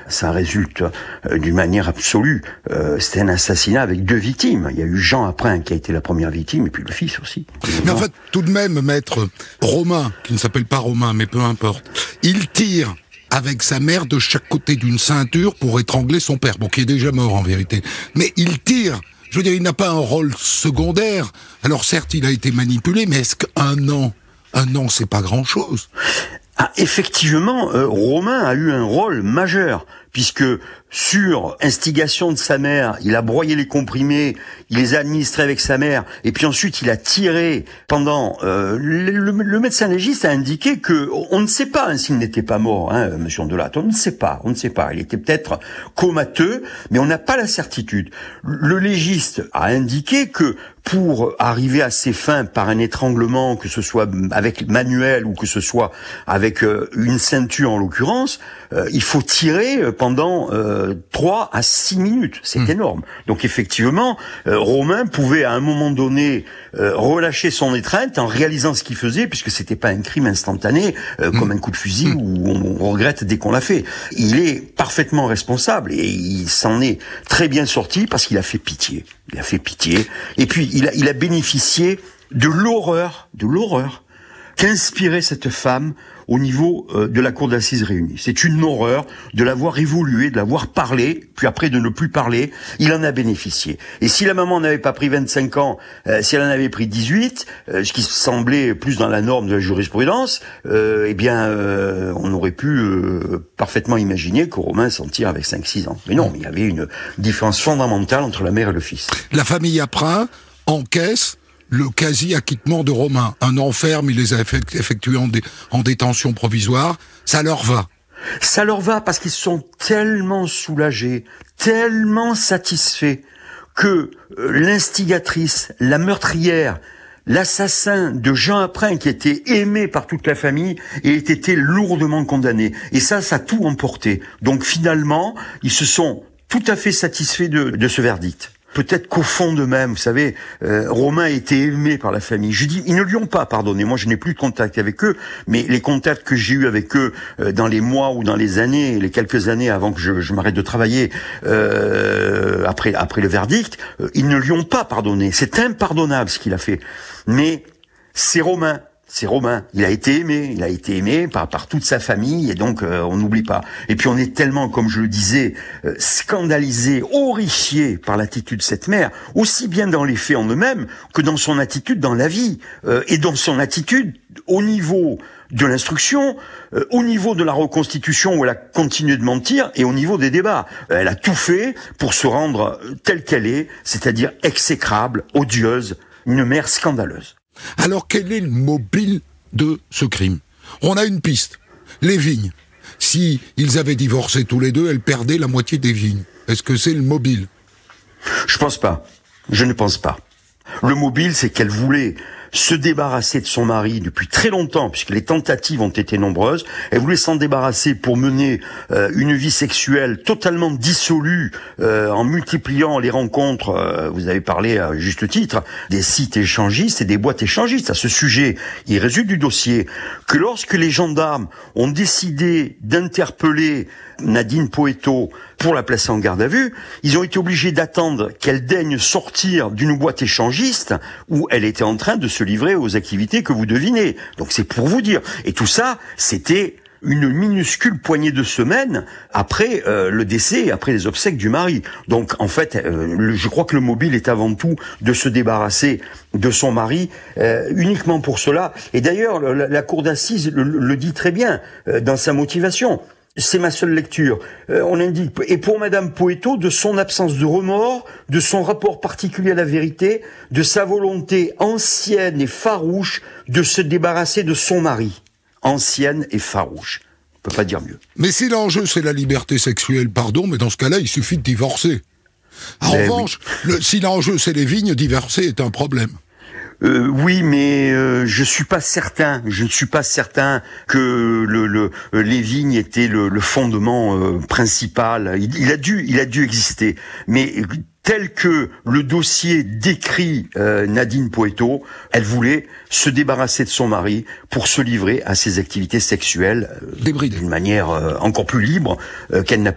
ça résulte d'une manière absolue. C'était un assassinat avec 2 victimes. Il y a eu Jean Apprin qui a été la première victime, et puis le fils aussi. Mais en fait, tout de même, maître Romain, qui ne s'appelle pas Romain, mais peu importe, il tire avec sa mère de chaque côté d'une ceinture pour étrangler son père, qui est déjà mort en vérité. Mais il tire. Je veux dire, il n'a pas un rôle secondaire. Alors certes, il a été manipulé, mais est-ce qu'un an, c'est pas grand-chose? Ah, effectivement, Romain a eu un rôle majeur, puisque sur instigation de sa mère, il a broyé les comprimés, il les a administrés avec sa mère, et puis ensuite il a tiré pendant... le médecin légiste a indiqué que on ne sait pas s'il n'était pas mort, monsieur Ondelatte, on ne sait pas. Il était peut-être comateux, mais on n'a pas la certitude. Le légiste a indiqué que pour arriver à ses fins par un étranglement, que ce soit avec manuel ou que ce soit avec une ceinture en l'occurrence, il faut tirer pendant 3 à 6 minutes. C'est énorme. Donc effectivement, Romain pouvait à un moment donné relâcher son étreinte en réalisant ce qu'il faisait, puisque c'était pas un crime instantané comme un coup de fusil où on regrette dès qu'on l'a fait. Il est parfaitement responsable et il s'en est très bien sorti parce qu'il a fait pitié. Il a fait pitié. Et puis il a bénéficié de l'horreur qu'inspirait cette femme au niveau de la cour d'assises réunie. C'est une horreur de l'avoir évolué, de l'avoir parlé, puis après de ne plus parler. Il en a bénéficié. Et si la maman n'avait pas pris 25 ans, si elle en avait pris 18, ce qui semblait plus dans la norme de la jurisprudence, on aurait pu parfaitement imaginer que Romain s'en tire avec 5-6 ans. Mais non, il y avait une différence fondamentale entre la mère et le fils. La famille Apprin encaisse le quasi-acquittement de Romain. Un an ferme, il les a effectués en détention provisoire. Ça leur va. Ça leur va parce qu'ils sont tellement soulagés, tellement satisfaits que l'instigatrice, la meurtrière, l'assassin de Jean Apprin, qui était aimé par toute la famille, ait été lourdement condamné. Et ça a tout emporté. Donc finalement, ils se sont tout à fait satisfaits de ce verdict. Peut-être qu'au fond d'eux-mêmes, vous savez, Romain a été aimé par la famille. Je dis, ils ne lui ont pas pardonné. Moi, je n'ai plus de contact avec eux, mais les contacts que j'ai eus avec eux dans les mois ou dans les années, les quelques années avant que je m'arrête de travailler, après le verdict, ils ne lui ont pas pardonné. C'est impardonnable ce qu'il a fait. Mais c'est Romain. Il a été aimé par toute sa famille, et donc on n'oublie pas. Et puis on est tellement, comme je le disais, scandalisé, horrifié par l'attitude de cette mère, aussi bien dans les faits en eux-mêmes que dans son attitude dans la vie, et dans son attitude au niveau de l'instruction, au niveau de la reconstitution où elle a continué de mentir, et au niveau des débats. Elle a tout fait pour se rendre telle qu'elle est, c'est-à-dire exécrable, odieuse, une mère scandaleuse. Alors quel est le mobile de ce crime? On a une piste, les vignes. Si ils avaient divorcé tous les deux, elle perdait la moitié des vignes. Est-ce que c'est le mobile? Je ne pense pas. Le mobile, c'est qu'elle voulait se débarrasser de son mari depuis très longtemps, puisque les tentatives ont été nombreuses. Elle voulait s'en débarrasser pour mener une vie sexuelle totalement dissolue, en multipliant les rencontres, vous avez parlé à juste titre, des sites échangistes et des boîtes échangistes. À ce sujet, il résulte du dossier que lorsque les gendarmes ont décidé d'interpeller Nadine Poeto pour la placer en garde à vue, ils ont été obligés d'attendre qu'elle daigne sortir d'une boîte échangiste où elle était en train de se livrer aux activités que vous devinez. Donc c'est pour vous dire. Et tout ça, c'était une minuscule poignée de semaines après le décès, après les obsèques du mari. Donc en fait, je crois que le mobile est avant tout de se débarrasser de son mari, uniquement pour cela. Et d'ailleurs, la cour d'assises le dit très bien dans sa motivation. C'est ma seule lecture. On indique, et pour Madame Poeto, de son absence de remords, de son rapport particulier à la vérité, de sa volonté ancienne et farouche de se débarrasser de son mari. Ancienne et farouche. On peut pas dire mieux. Mais si l'enjeu c'est la liberté sexuelle, pardon, mais dans ce cas-là, il suffit de divorcer. En revanche, si l'enjeu c'est les vignes, divorcer est un problème. Oui, mais je ne suis pas certain que les vignes étaient le fondement principal. Il a dû exister, mais tel que le dossier décrit Nadine Poeto, elle voulait se débarrasser de son mari pour se livrer à ses activités sexuelles d'une manière encore plus libre qu'elle n'a